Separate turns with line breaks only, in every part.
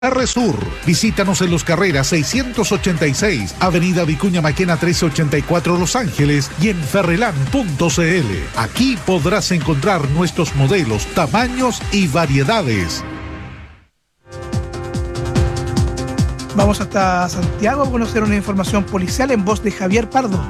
Sur. Visítanos en Los Carreras 686, Avenida Vicuña Maquena 1384 Los Ángeles y en ferrelan.cl. Aquí podrás encontrar nuestros modelos, tamaños y variedades.
Vamos hasta Santiago a conocer una información policial en voz de Javier Pardo.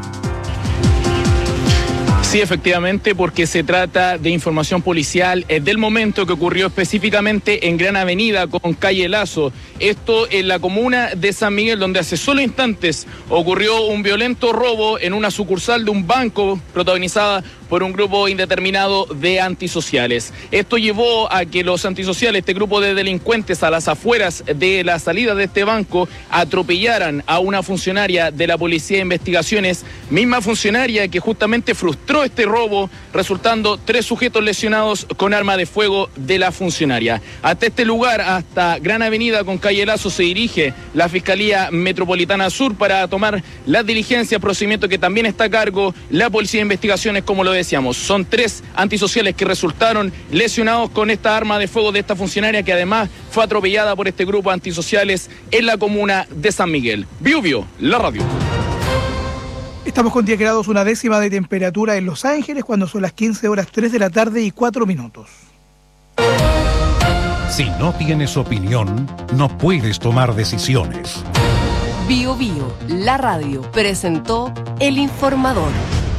Sí, efectivamente, porque se trata de información policial del momento que ocurrió específicamente en Gran Avenida con calle Lazo. Esto en la comuna de San Miguel, donde hace solo instantes ocurrió un violento robo en una sucursal de un banco protagonizada por un grupo indeterminado de antisociales. Esto llevó a que los antisociales, este grupo de delincuentes a las afueras de la salida de este banco, atropellaran a una funcionaria de la Policía de Investigaciones, misma funcionaria que justamente frustró este robo, resultando 3 sujetos lesionados con arma de fuego de la funcionaria. Hasta este lugar, hasta Gran Avenida con calle Lazo, se dirige la Fiscalía Metropolitana Sur para tomar las diligencias, procedimiento que también está a cargo la Policía de Investigaciones, como lo decíamos. Son 3 antisociales que resultaron lesionados con esta arma de fuego de esta funcionaria, que además fue atropellada por este grupo de antisociales en la comuna de San Miguel. Biobío, la radio.
Estamos con 10 grados, una décima de temperatura en Los Ángeles, cuando son las 15 horas 3 de la tarde y 4 minutos.
Si no tienes opinión, no puedes tomar decisiones.
Biobío, la radio, presentó El Informador.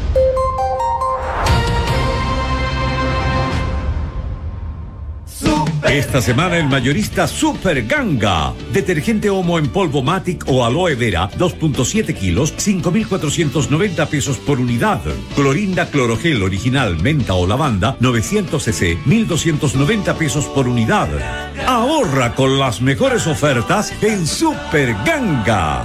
Esta semana el mayorista Super Ganga. Detergente Omo en polvo Matic o aloe vera, 2.7 kilos, 5.490 pesos por unidad. Clorinda Clorogel original, menta o lavanda, 900 cc, 1.290 pesos por unidad. Ahorra con las mejores ofertas en Super Ganga.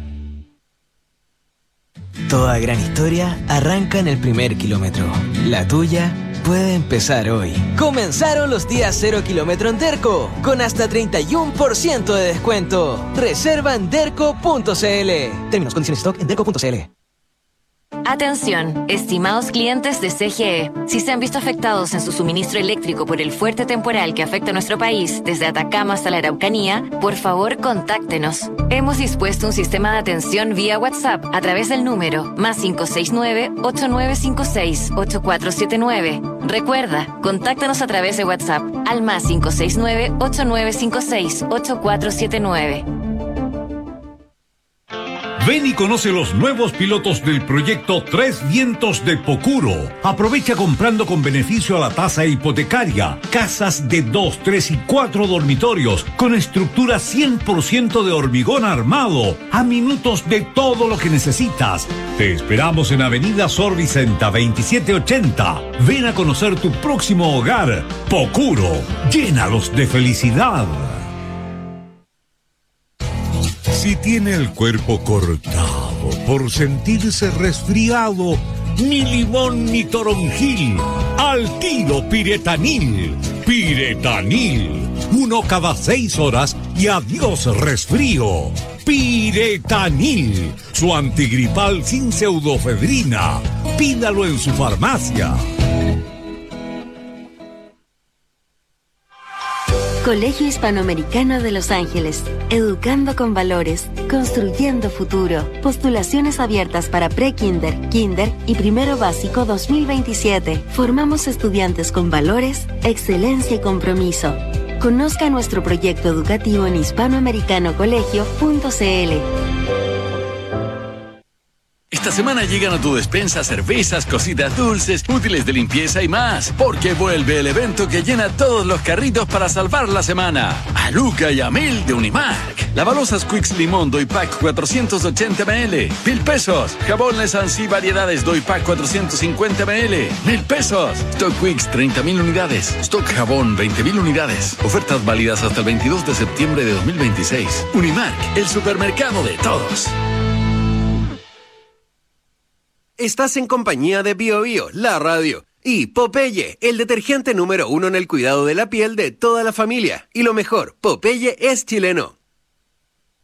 Toda gran historia arranca en el primer kilómetro. La tuya puede empezar hoy. Comenzaron los días 0 kilómetro en Derco, con hasta 31% de descuento. Reserva en derco.cl. Términos, condiciones, stock en derco.cl.
Atención, estimados clientes de CGE. Si se han visto afectados en su suministro eléctrico por el fuerte temporal que afecta a nuestro país, desde Atacama hasta la Araucanía, por favor contáctenos. Hemos dispuesto un sistema de atención vía WhatsApp a través del número +569 8956 8479. Recuerda, contáctanos a través de WhatsApp al +569 8956 8479.
Ven y conoce los nuevos pilotos del proyecto Tres Vientos de Pocuro. Aprovecha comprando con beneficio a la tasa hipotecaria. Casas de 2, 3 y 4 dormitorios con estructura 100% de hormigón armado. A minutos de todo lo que necesitas. Te esperamos en Avenida Sor Vicenta 2780. Ven a conocer tu próximo hogar. Pocuro. Llénalos de felicidad.
Si tiene el cuerpo cortado por sentirse resfriado,
Ni limón ni toronjil. Al tiro Piretanil. Piretanil. 1 cada 6 horas y adiós resfrío. Piretanil. Su antigripal sin pseudofedrina. Pídalo en su farmacia.
Colegio Hispanoamericano de Los Ángeles. Educando con valores, construyendo futuro. Postulaciones abiertas para pre-kinder, kinder y primero básico 2027. Formamos estudiantes con valores, excelencia y compromiso. Conozca nuestro proyecto educativo en hispanoamericanocolegio.cl.
Esta semana llegan a tu despensa cervezas, cositas dulces, útiles de limpieza y más, porque vuelve el evento que llena todos los carritos para salvar la semana. A Luca y a Mil de Unimark. Lavalosas Quicks Limón Doy Pack 480 ml, 1,000 pesos. Jabón Lesansi Variedades Doy Pack 450 ml, 1,000 pesos. Stock Quicks 30,000 unidades. Stock Jabón 20,000 unidades. Ofertas válidas hasta el 22 de septiembre de 2026. Unimark, el supermercado de todos.
Estás en compañía de Biobío, la radio, y Popeye, el detergente número 1 en el cuidado de la piel de toda la familia. Y lo mejor, Popeye es chileno.